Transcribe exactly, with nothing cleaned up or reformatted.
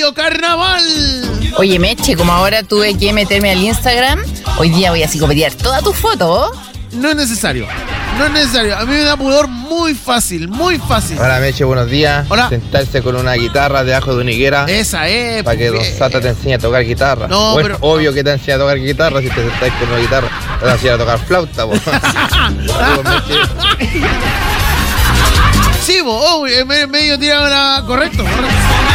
medio carnaval. Oye, Meche, como ahora tuve que meterme al Instagram, hoy día voy a psicopetear todas tus fotos. No es necesario. No es necesario. A mí me da pudor muy fácil, muy fácil. Hola, Meche, buenos días. Hola. Sentarse con una guitarra debajo de una higuera. Esa es. Para que Don porque- Sata te enseñe a tocar guitarra. No, bueno, pero- obvio que te enseña a tocar guitarra si te sentás con una guitarra. Te vas a enseñar a tocar flauta, po. Saludos, Meche. Sí, vos, oh, medio tirado la. Correcto, correcto.